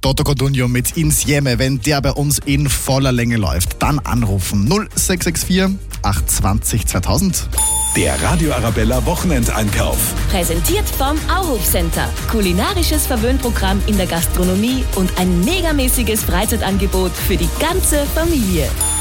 Toto Codugno mit Insieme, wenn der bei uns in voller Länge läuft, dann anrufen 0664 820 2000. Der Radio Arabella Wochenendeinkauf. Präsentiert vom Auhof Center. Kulinarisches Verwöhnprogramm in der Gastronomie und ein megamäßiges Freizeitangebot für die ganze Familie.